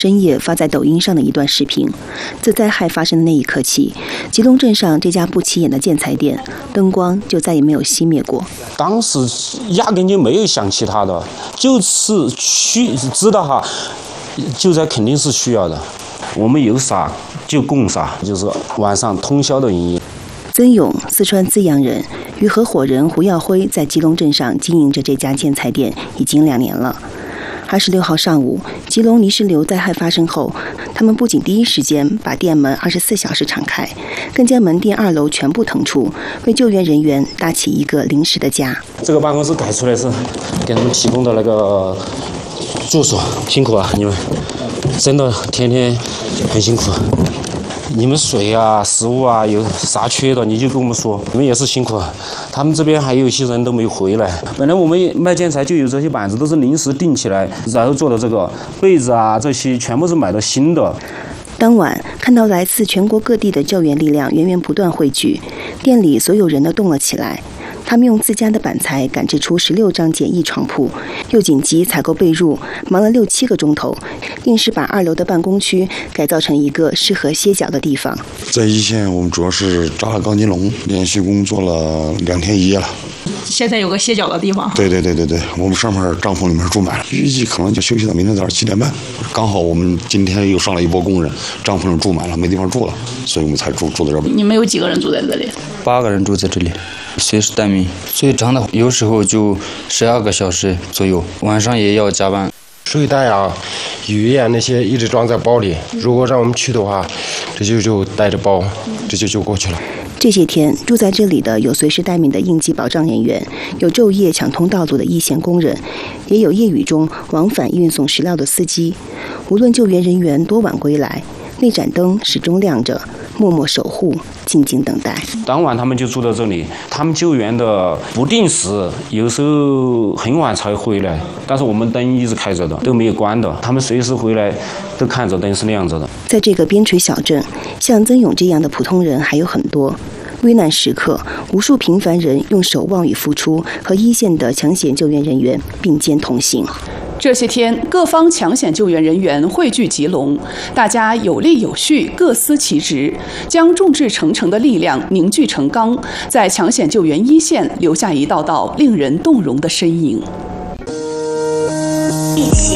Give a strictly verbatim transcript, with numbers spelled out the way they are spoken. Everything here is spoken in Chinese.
深夜发在抖音上的一段视频，自灾害发生的那一刻起，吉隆镇上这家不起眼的建材店灯光就再也没有熄灭过。 当时压根就没有想其他的，就是需知道哈，救灾肯定是需要的，我们有啥就供啥，就是晚上通宵的营业。 曾勇，四川资阳人，与合伙人胡耀辉在吉隆镇上经营着这家建材店已经两年了。二十六号上午，吉隆泥石流灾害发生后，他们不仅第一时间把店门二十四小时敞开，更将门店二楼全部腾出，为救援人员搭起一个临时的家。 这个办公室改出来是给他们提供的那个住所，辛苦啊，你们真的天天很辛苦。你们水啊、食物啊有啥缺的，你就跟我们说，你们也是辛苦。他们这边还有一些人都没回来。本来我们卖建材就有这些板子，都是临时订起来，然后做的这个被子啊，这些全部是买的新的。 当晚看到来自全国各地的救援力量源源不断汇聚，店里所有人都动了起来。他们用自家的板材赶制出十六张简易床铺，又紧急采购被褥，忙了六七个钟头，硬是把二楼的办公区改造成一个适合歇脚的地方。 在一线，我们主要是扎了钢筋笼，连续工作了两天一夜了。 现在有个歇脚的地方。 对对对对对，我们上面帐篷里面住满了，预计可能就休息到明天早上七点半。刚好我们今天又上了一波工人，帐篷上住满了，没地方住了，所以我们才住住在这边。 你们有几个人住在这里？ 八个人住在这里，随时待命。最长的有时候就十二个小时左右，晚上也要加班。 睡袋啊、雨衣啊那些一直装在包里，如果让我们去的话，这就就带着包，这就就过去了。 这些天住在这里的有随时待命的应急保障人员，有昼夜抢通道路的一线工人，也有夜雨中往返运送食料的司机。无论救援人员多晚归来，那盏灯始终亮着，默默守护，静静等待。 当晚他们就住在这里，他们救援的不定时，有时候很晚才回来，但是我们灯一直开着的，都没有关的，他们随时回来都看着灯是亮着的。 在这个边陲小镇，像曾勇这样的普通人还有很多。危难时刻，无数平凡人用守望与付出，和一线的抢险救援人员并肩同行。 这些天，各方抢险救援人员汇聚吉隆，大家有力有序，各司其职，将众志成城的力量凝聚成钢，在抢险救援一线留下一道道令人动容的身影。